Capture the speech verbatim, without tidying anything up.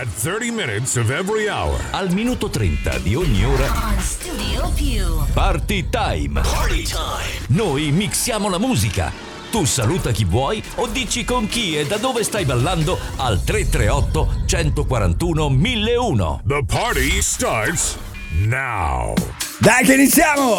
At thirty minutes of every hour. Al minuto trenta di ogni ora. On Studio Più. Party time. Party time. Noi mixiamo la musica. Tu saluta chi vuoi o dici con chi e da dove stai ballando al tre tre otto, uno quattro uno, mille uno. The party starts now. Dai che iniziamo!